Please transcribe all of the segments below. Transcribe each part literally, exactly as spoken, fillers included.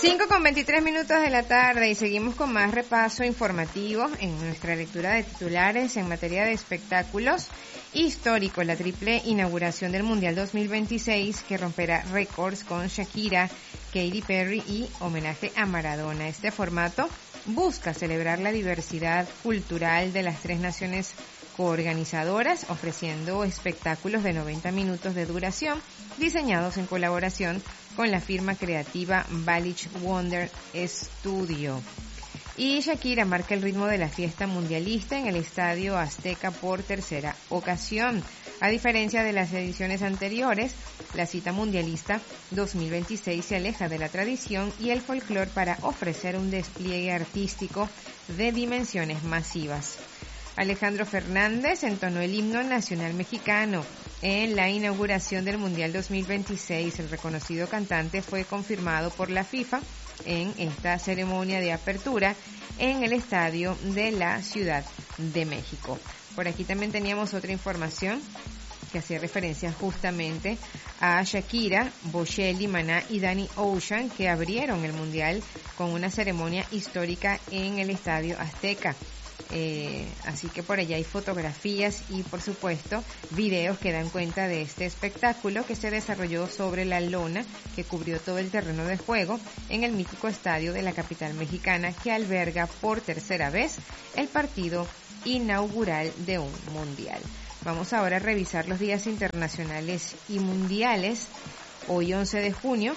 cinco con veintitrés minutos de la tarde y seguimos con más repaso informativo en nuestra lectura de titulares en materia de espectáculos. Histórico la triple inauguración del Mundial dos mil veintiséis que romperá récords con Shakira, Katy Perry y homenaje a Maradona. Este formato busca celebrar la diversidad cultural de las tres naciones coorganizadoras, ofreciendo espectáculos de noventa minutos de duración, diseñados en colaboración con la firma creativa Balich Wonder Studio. Y Shakira marca el ritmo de la fiesta mundialista en el Estadio Azteca por tercera ocasión. A diferencia de las ediciones anteriores, la cita mundialista dos mil veintiséis se aleja de la tradición y el folclore para ofrecer un despliegue artístico de dimensiones masivas. Alejandro Fernández entonó el himno nacional mexicano en la inauguración del Mundial dos mil veintiséis. El reconocido cantante fue confirmado por la FIFA en esta ceremonia de apertura en el estadio de la Ciudad de México. Por aquí también teníamos otra información que hacía referencia justamente a Shakira, Bocelli, Maná y Danny Ocean, que abrieron el Mundial con una ceremonia histórica en el Estadio Azteca. Eh, así que por allá hay fotografías y por supuesto videos que dan cuenta de este espectáculo que se desarrolló sobre la lona que cubrió todo el terreno de juego en el mítico estadio de la capital mexicana que alberga por tercera vez el partido inaugural de un mundial. Vamos ahora a revisar los días internacionales y mundiales. Hoy once de junio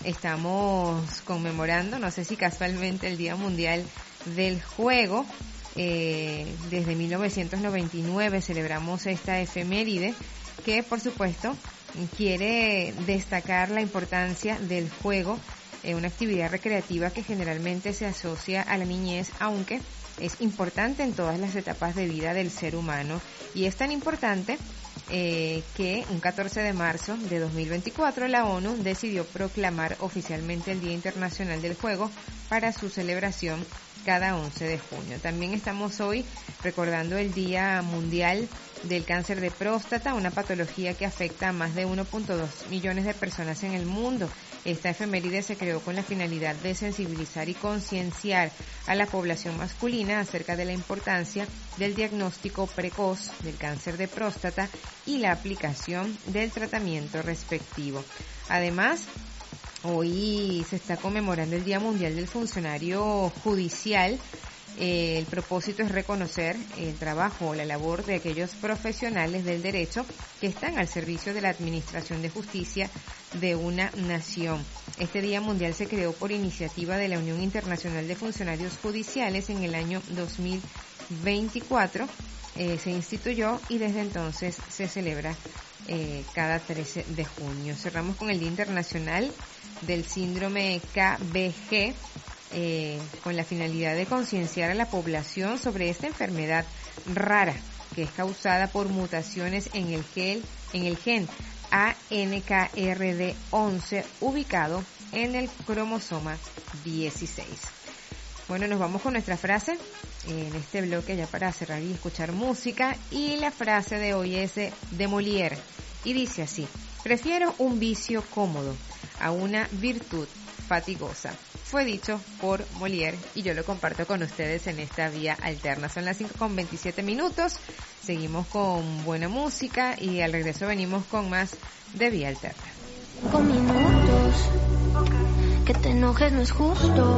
estamos conmemorando, no sé si casualmente, el Día Mundial del Juego. Eh, desde mil novecientos noventa y nueve celebramos esta efeméride que por supuesto quiere destacar la importancia del juego, eh, una actividad recreativa que generalmente se asocia a la niñez, aunque es importante en todas las etapas de vida del ser humano, y es tan importante eh, que un catorce de marzo de dos mil veinticuatro la ONU decidió proclamar oficialmente el Día Internacional del Juego para su celebración cada once de junio. También estamos hoy recordando el Día Mundial del Cáncer de Próstata, una patología que afecta a más de uno punto dos millones de personas en el mundo. Esta efeméride se creó con la finalidad de sensibilizar y concienciar a la población masculina acerca de la importancia del diagnóstico precoz del cáncer de próstata y la aplicación del tratamiento respectivo. Además, hoy se está conmemorando el Día Mundial del Funcionario Judicial. Eh, el propósito es reconocer el trabajo o la labor de aquellos profesionales del derecho que están al servicio de la administración de justicia de una nación. Este Día Mundial se creó por iniciativa de la Unión Internacional de Funcionarios Judiciales en el año dos mil veinticuatro. Eh, se instituyó y desde entonces se celebra eh, cada trece de junio. Cerramos con el Día Internacional del Síndrome K B G, eh, con la finalidad de concienciar a la población sobre esta enfermedad rara que es causada por mutaciones en el gen, en el gen A N K R D once ubicado en el cromosoma dieciséis. Bueno, nos vamos con nuestra frase en este bloque ya para cerrar y escuchar música, y la frase de hoy es de Molière y dice así: prefiero un vicio cómodo a una virtud fatigosa. Fue dicho por Molière y yo lo comparto con ustedes en esta vía alterna. Son las cinco con veintisiete minutos, seguimos con buena música y al regreso venimos con más de Vía Alterna. Cinco minutos, que te enojes no es justo.